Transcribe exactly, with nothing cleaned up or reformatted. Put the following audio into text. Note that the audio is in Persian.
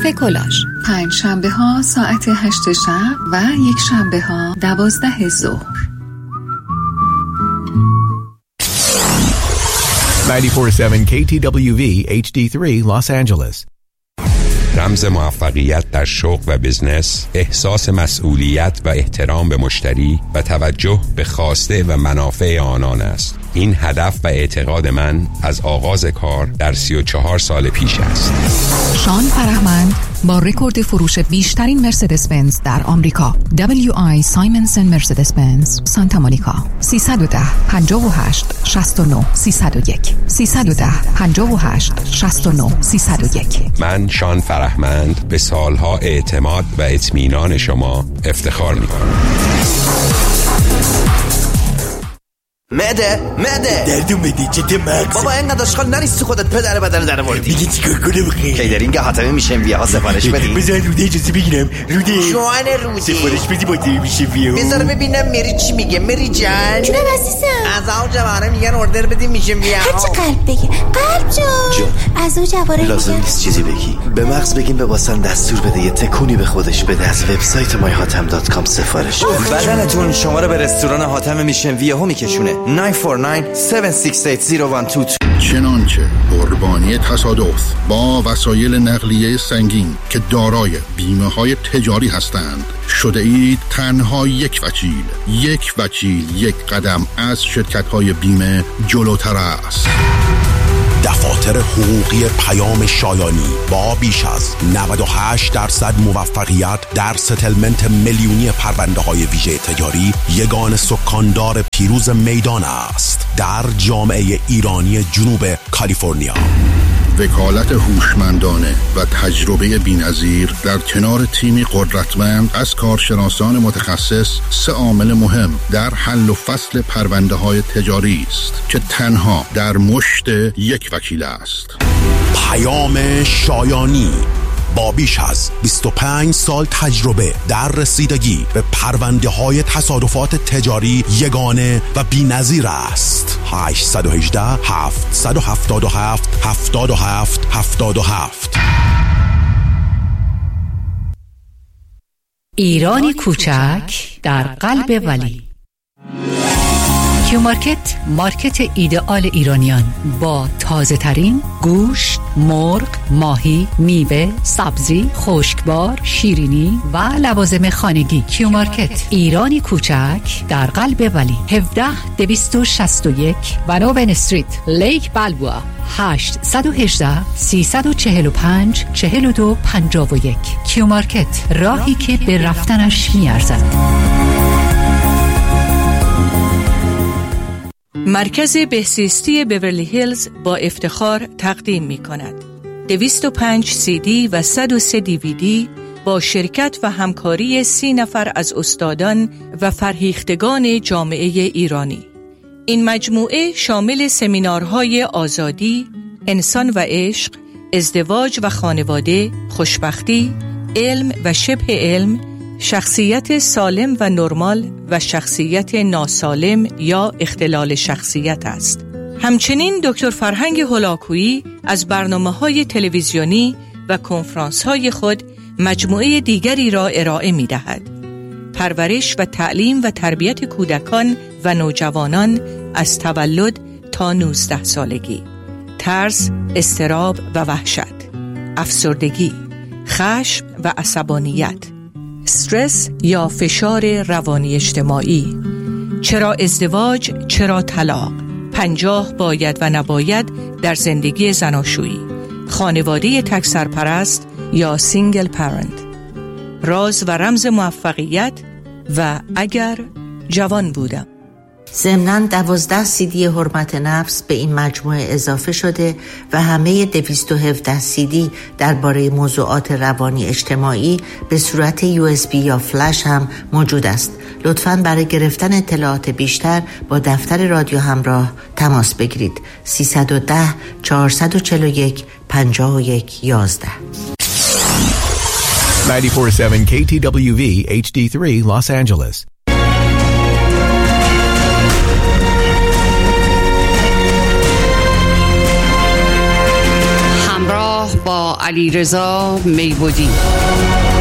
کافه کلاژ، پنج شنبه ها ساعت هشت شب و یک شنبه ها دوازده ظهر. نود و چهار ممیز هفت کی تی دبلیو وی اچ دی سه Los Angeles. رمز موفقیت در شغل و بزنس، احساس مسئولیت و احترام به مشتری و توجه به خواسته و منافع آنان است. این هدف و اعتقاد من از آغاز کار در سی و چهار سال پیش است. شان فرهمند با رکورد فروش بیشترین مرسدس بنز در آمریکا، دبلیو آی سایمنسن مرسدس بنز سانتا مونیکا، سیصد و ده پنجاه و هشت شصت و نه سیصد و یک سیصد و ده پنجاه و هشت شصت و نه سیصد و یک. من شان فرهمند به سالها اعتماد و اطمینان شما افتخار می‌کنم. معده معده دردو میدی چته مغز بابا اینقدر اشغال نریستی خودت پدر بدن در آوردی. دیگه چیکار کنم بخیر؟ کیدرینگ حاتمی میشنویه ها سفارش بدی. بذار روده اجازه بگیرم. روده جوان روده سفارش بدی با دیگه میشنویه. بذار ببینم میری چی میگه. میری جان جونم عزیزم، از اون جواره میگن اوردر بدی میشنویه. هرچی قلب بگه. قلب جان جون. از اون جواره لازم نیست چیزی بگی. به مغز بگیم به واسن دستور بده یه تکونی به خودش بده. از وبسایت مای هاتم دات کام سفارش بده. بدنتون شما رو به رستوران حاتم میشنویه ها میکشونه. نه چهار نه هفت شش هشت صفر یک دو. چنانچه قربانی تصادف با وسایل نقلیه سنگین که دارای بیمه های تجاری هستند شده اید تنها یک وکیل یک وکیل یک قدم از شرکت های بیمه جلوتر است. دفاتر حقوقی پیام شایانی با بیش از نود و هشت درصد موفقیت در ستلمنت میلیونی پرونده های ویژه تجاری یگان سکاندار پیروز میدان است در جامعه ایرانی جنوب کالیفرنیا. وکالت هوشمندانه و تجربه بی‌نظیر در کنار تیمی قدرتمند از کارشناسان متخصص سه عامل مهم در حل و فصل پرونده های تجاری است که تنها در مشت یک وکیل است. پیام شایانی با بیش از بیست و پنج سال تجربه در رسیدگی به پرونده های تصادفات تجاری یگانه و بی‌نظیر است. هشت یک هشت هفت هفت هفت هفت هفت هفت هفت. ایرانی کوچک در قلب ولی. کیو مارکت، مارکت ایدئال ایرانیان با تازه ترین گوشت، مرغ، ماهی، میوه، سبزی، خشکبار، شیرینی و لوازم خانگی. کیو مارکت، ایرانی کوچک در قلب ولی. هفده دویست شصت و یک ونوون استریت، لیک بلبوآ. هشت یک هشت سه چهار پنج چهار دو پنجاه و یک. کیو مارکت، راهی که به رفتنش میارزد. مرکز بهزیستی بیورلی هیلز با افتخار تقدیم می کند دویست و پنج سی دی و صد و سه دیویدی با شرکت و همکاری سی نفر از استادان و فرهیختگان جامعه ایرانی. این مجموعه شامل سمینارهای آزادی، انسان و عشق، ازدواج و خانواده، خوشبختی، علم و شبه علم، شخصیت سالم و نرمال و شخصیت ناسالم یا اختلال شخصیت است. همچنین دکتر فرهنگ هولاکویی از برنامه‌های تلویزیونی و کنفرانس‌های خود مجموعه دیگری را ارائه می‌دهد. پرورش و تعلیم و تربیت کودکان و نوجوانان از تولد تا نوزده سالگی، ترس، اضطراب و وحشت، افسردگی، خشم و عصبانیت، استرس یا فشار روانی اجتماعی، چرا ازدواج، چرا طلاق، پنجاه باید و نباید در زندگی زناشویی، خانواده تک سرپرست یا سینگل پرنت، راز و رمز موفقیت و اگر جوان بودم. ضمناً دوازده سی دی حرمت نفس به این مجموعه اضافه شده و همه دویست و هفده سی دی درباره موضوعات روانی اجتماعی به صورت یو اس بی یا فلش هم موجود است. لطفاً برای گرفتن اطلاعات بیشتر با دفتر رادیو همراه تماس بگیرید. سیصد و ده چهارصد و چهل و یک پنجاه و یک یازده. نود و چهار ممیز هفت کی تی دبلیو وی اچ دی سه Los Angeles. با علیرضا میبودی.